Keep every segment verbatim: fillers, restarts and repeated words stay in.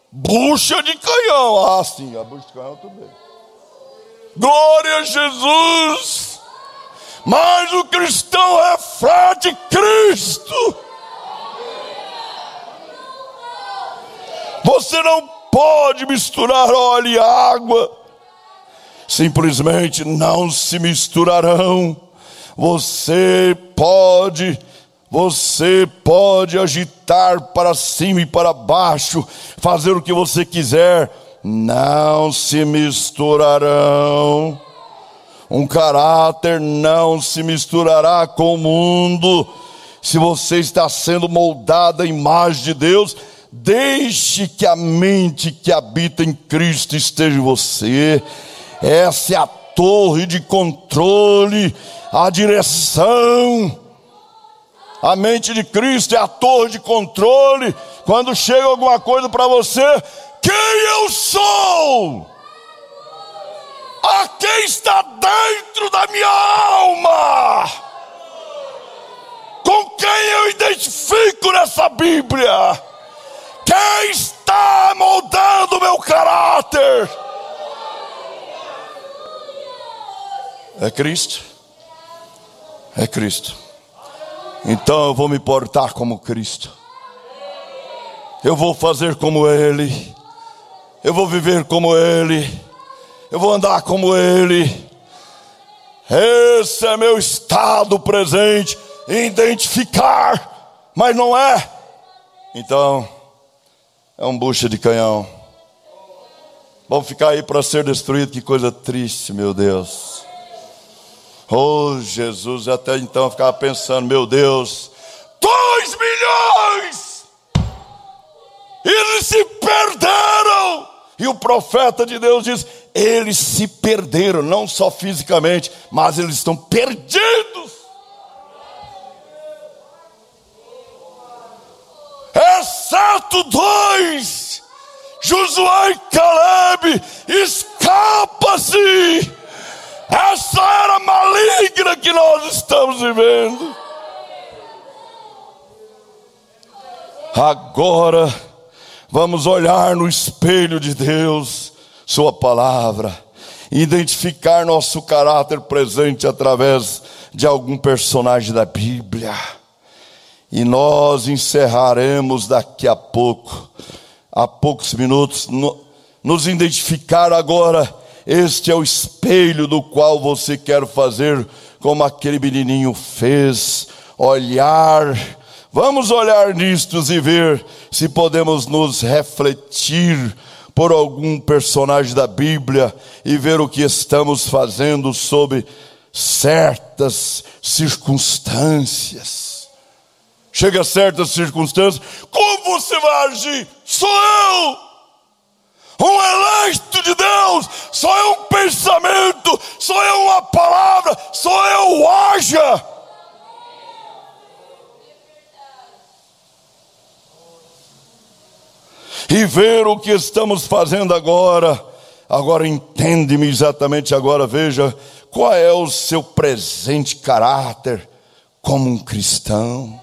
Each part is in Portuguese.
bucha de canhão. Ah, sim, a bucha de canhão tudo bem. Glória a Jesus. Mas o cristão reflete Cristo. Você não pode misturar óleo e água. Simplesmente não se misturarão. Você pode, você pode agitar para cima e para baixo, fazer o que você quiser, não se misturarão. Um caráter não se misturará com o mundo. Se você está sendo moldado à imagem de Deus, deixe que a mente que habita em Cristo esteja em você. Essa é a torre de controle, a direção. A mente de Cristo é a torre de controle. Quando chega alguma coisa para você, quem eu sou? A quem está dentro da minha alma? Com quem eu identifico nessa Bíblia? Quem está moldando o meu caráter? É Cristo. É Cristo. Então eu vou me portar como Cristo. Eu vou fazer como Ele. Eu vou viver como Ele. Eu vou andar como Ele. Esse é meu estado presente. Identificar, mas não é. Então, é um bucha de canhão. Vamos ficar aí para ser destruído. Que coisa triste, meu Deus. Oh, Jesus, até então eu ficava pensando, meu Deus, dois milhões! Eles se perderam! E o profeta de Deus diz, eles se perderam, não só fisicamente, mas eles estão perdidos. Exceto dois, Josué e Caleb, escapa-se. Essa era maligna que nós estamos vivendo. Agora vamos olhar no espelho de Deus, sua palavra, identificar nosso caráter presente através de algum personagem da Bíblia. E nós encerraremos daqui a pouco, há poucos minutos, no, nos identificar agora. Este é o espelho do qual você quer fazer como aquele menininho fez, olhar. Vamos olhar nistos e ver se podemos nos refletir por algum personagem da Bíblia e ver o que estamos fazendo sob certas circunstâncias. Chega a certas circunstâncias, como você vai agir? Sou eu! Um eleito de Deus, sou eu um pensamento, sou eu uma palavra, sou eu o haja. E ver o que estamos fazendo agora. Agora entende-me exatamente agora, veja, qual é o seu presente caráter como um cristão.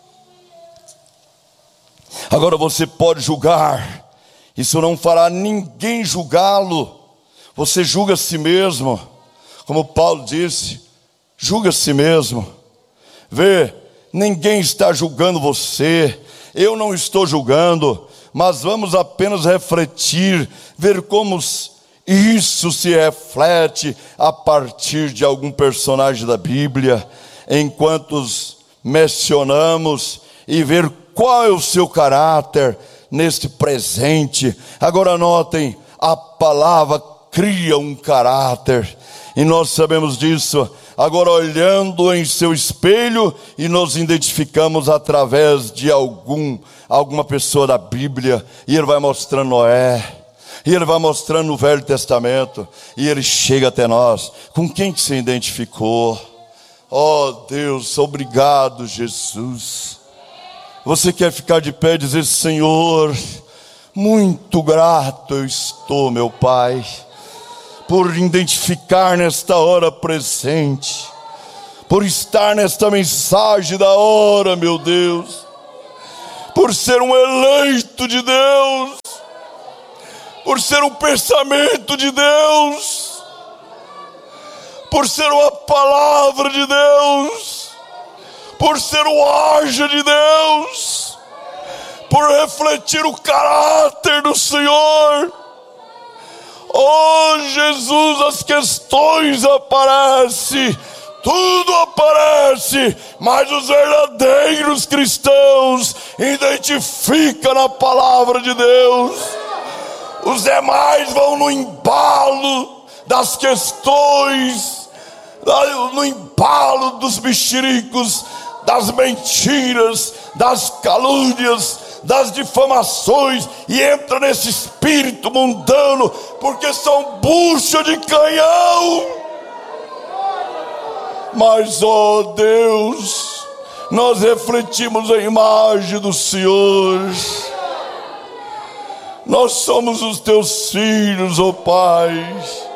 Agora você pode julgar. Isso não fará ninguém julgá-lo. Você julga a si mesmo. Como Paulo disse, julga a si mesmo. Vê, ninguém está julgando você. Eu não estou julgando. Mas vamos apenas refletir, ver como isso se reflete a partir de algum personagem da Bíblia. Enquanto os mencionamos e ver qual é o seu caráter neste presente. Agora notem, a palavra cria um caráter, e nós sabemos disso. Agora olhando em seu espelho, e nos identificamos através de algum, alguma pessoa da Bíblia, e ele vai mostrando Noé, e ele vai mostrando o Velho Testamento, e ele chega até nós. Com quem que se identificou? Oh Deus, obrigado Jesus. Você quer ficar de pé e dizer, Senhor, muito grato eu estou, meu Pai, por identificar nesta hora presente, por estar nesta mensagem da hora, meu Deus, por ser um eleito de Deus, por ser um pensamento de Deus, por ser uma palavra de Deus, por ser o haja de Deus, por refletir o caráter do Senhor. Oh Jesus, as questões aparecem, tudo aparece, mas os verdadeiros cristãos identificam na palavra de Deus. Os demais vão no embalo das questões, no embalo dos mexericos, das mentiras, das calúnias, das difamações, e entra nesse espírito mundano, porque são bucha de canhão. Mas, ó Deus, nós refletimos a imagem do Senhor. Nós somos os teus filhos, ó Pai.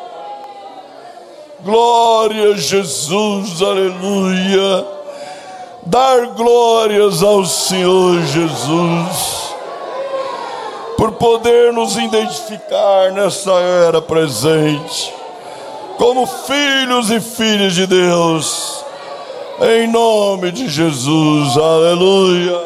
Glória a Jesus, aleluia. Dar glórias ao Senhor Jesus, por poder nos identificar nessa era presente como filhos e filhas de Deus, em nome de Jesus, aleluia.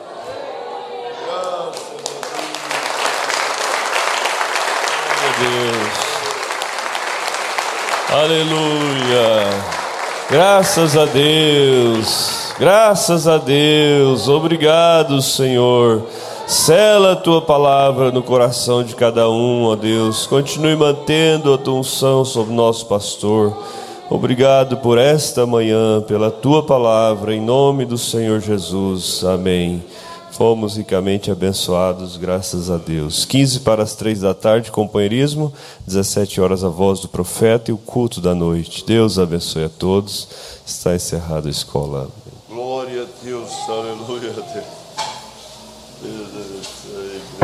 Aleluia, graças a Deus, graças a Deus, obrigado Senhor, sela a Tua palavra no coração de cada um, ó Deus, continue mantendo a Tua unção sobre o nosso pastor, obrigado por esta manhã, pela Tua palavra, em nome do Senhor Jesus, amém. Fomos ricamente abençoados, graças a Deus. quinze para as três da tarde, companheirismo. dezessete horas, a voz do profeta e o culto da noite. Deus abençoe a todos. Está encerrada a escola. Glória a Deus, aleluia a Deus. Deus abençoe.